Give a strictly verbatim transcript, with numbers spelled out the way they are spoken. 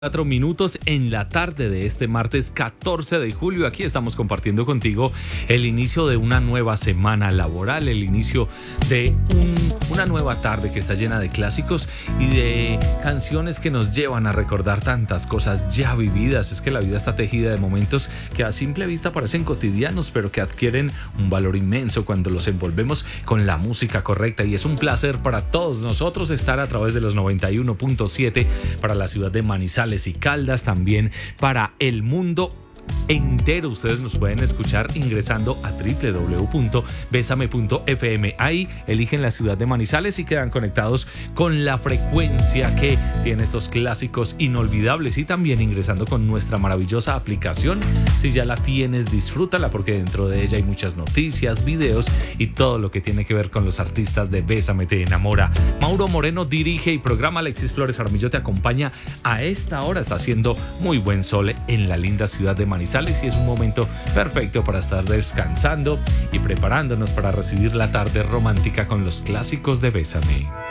Cuatro minutos en la tarde de este martes catorce de julio. Aquí estamos compartiendo contigo el inicio de una nueva semana laboral, el inicio de un, una nueva tarde que está llena de clásicos y de canciones que nos llevan a recordar tantas cosas ya vividas. Es que la vida está tejida de momentos que a simple vista parecen cotidianos, pero que adquieren un valor inmenso cuando los envolvemos con la música correcta. Y es un placer para todos nosotros estar a través de los noventa y uno punto siete para la ciudad de Manizales y Caldas, también para el mundo entero. Ustedes nos pueden escuchar ingresando a doble u doble u doble u punto besame punto efe eme. Ahí eligen la ciudad de Manizales y quedan conectados con la frecuencia que tiene estos clásicos inolvidables, y también ingresando con nuestra maravillosa aplicación. Si ya la tienes, disfrútala, porque dentro de ella hay muchas noticias, videos y todo lo que tiene que ver con los artistas de Bésame te enamora. Mauro Moreno dirige y programa. Alexis Flores Armillo te acompaña a esta hora. Está haciendo muy buen sol en la linda ciudad de Manizales y es un momento perfecto para estar descansando y preparándonos para recibir la tarde romántica con los clásicos de Bésame.